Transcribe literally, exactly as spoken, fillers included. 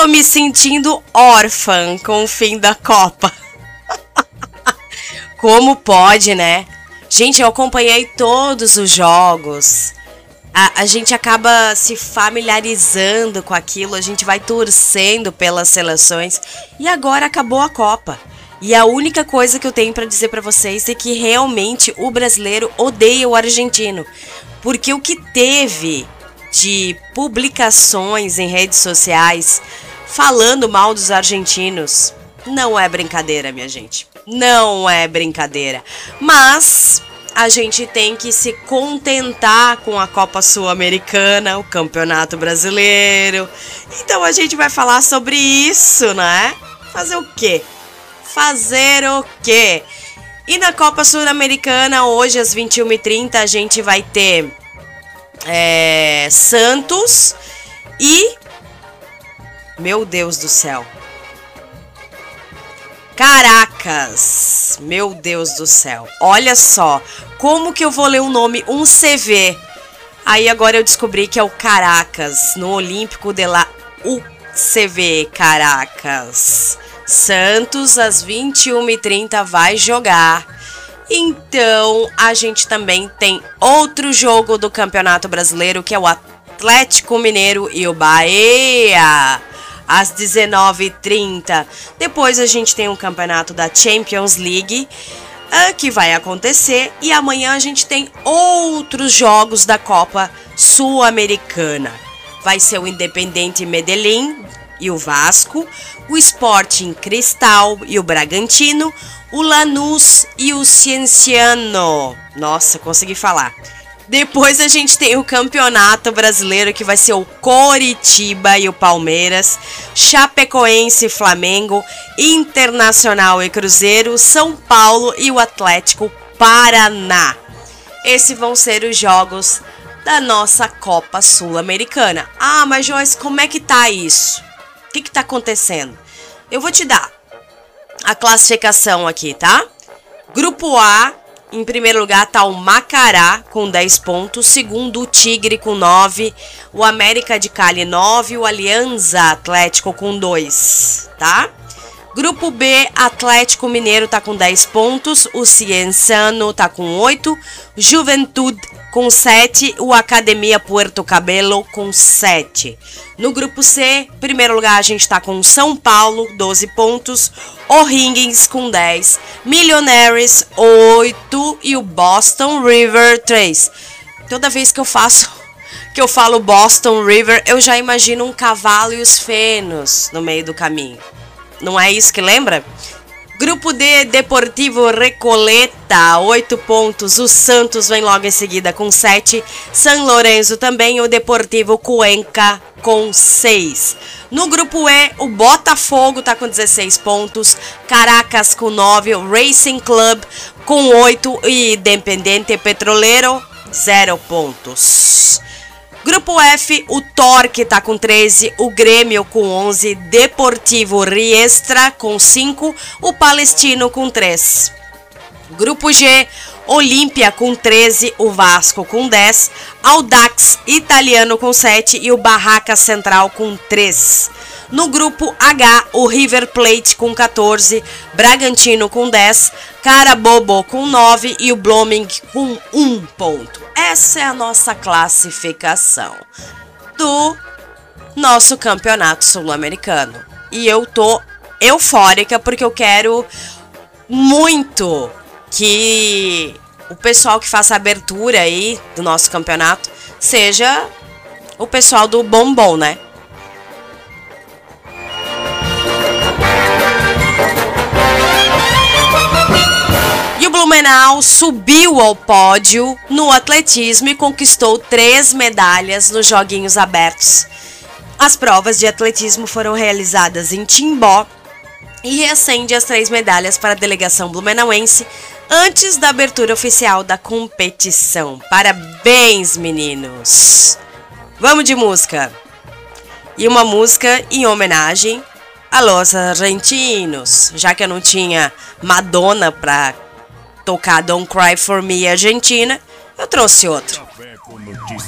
tô me sentindo órfã com o fim da Copa. Como pode, né? Gente, eu acompanhei todos os jogos. A, a gente acaba se familiarizando com aquilo, a gente vai torcendo pelas seleções. E agora acabou a Copa. E a única coisa que eu tenho pra dizer pra vocês é que realmente o brasileiro odeia o argentino. Porque o que teve de publicações em redes sociais falando mal dos argentinos não é brincadeira, minha gente. Não é brincadeira. Mas a gente tem que se contentar com a Copa Sul-Americana, o Campeonato Brasileiro. Então a gente vai falar sobre isso, né? Fazer o quê? Fazer o quê? E na Copa Sul-Americana, hoje às vinte e uma e trinta, a gente vai ter é, Santos e... Meu Deus do céu. Caracas. Meu Deus do céu. Olha só. Como que eu vou ler o nome? Um C V. Aí agora eu descobri que é o Caracas. No Olímpico de la U C V. Caracas. Santos, às vinte e uma e trinta, vai jogar. Então, a gente também tem outro jogo do Campeonato Brasileiro, que é o Atlético Mineiro e o Bahia, às dezenove e trinta. Depois a gente tem o campeonato da Champions League, que vai acontecer. E amanhã a gente tem outros jogos da Copa Sul-Americana. Vai ser o Independiente Medellín e o Vasco, o Sporting Cristal e o Bragantino, o Lanús e o Cienciano. Nossa, consegui falar. Depois a gente tem o Campeonato Brasileiro, que vai ser o Coritiba e o Palmeiras, Chapecoense e Flamengo, Internacional e Cruzeiro, São Paulo e o Atlético Paraná. Esses vão ser os jogos da nossa Copa Sul-Americana. Ah, mas Joyce, como é que tá isso? O que que tá acontecendo? Eu vou te dar a classificação aqui, tá? Grupo A, em primeiro lugar tá o Macará com dez pontos, segundo o Tigre com nove, o América de Cali nove, o Alianza Atlético com dois, tá? Grupo B, Atlético Mineiro tá com dez pontos, o Cienciano tá com oito, Juventude com sete, o Academia Puerto Cabello com sete. No grupo C, em primeiro lugar a gente tá com São Paulo, doze pontos, O'Higgins com dez, Millionaires oito e o Boston River três. Toda vez que eu faço, que eu falo Boston River, eu já imagino um cavalo e os fenos no meio do caminho. Não é isso que lembra? Grupo D, Deportivo Recoleta, oito pontos. O Santos vem logo em seguida com sete. São Lourenço também. O Deportivo Cuenca com seis. No grupo E, o Botafogo tá com dezesseis pontos. Caracas com nove. O Racing Club com oito. E Independiente Petrolero, zero pontos. Grupo F, o Torque tá com treze, o Grêmio com onze, Deportivo Riestra com cinco, o Palestino com três. Grupo G, Olímpia com treze, o Vasco com dez, Audax Italiano com sete e o Barraca Central com três. No grupo H, o River Plate com quatorze, Bragantino com dez, Carabobo com nove e o Blooming com um ponto. Essa é a nossa classificação do nosso Campeonato Sul-Americano. E eu tô eufórica porque eu quero muito que o pessoal que faça a abertura aí do nosso campeonato seja o pessoal do bombom, né? E o Blumenau subiu ao pódio no atletismo e conquistou três medalhas nos Joguinhos Abertos. As provas de atletismo foram realizadas em Timbó e reacende as três medalhas para a delegação blumenauense antes da abertura oficial da competição. Parabéns, meninos! Vamos de música! E uma música em homenagem a los argentinos, já que eu não tinha Madonna para tocar Don't Cry For Me Argentina, eu trouxe outro.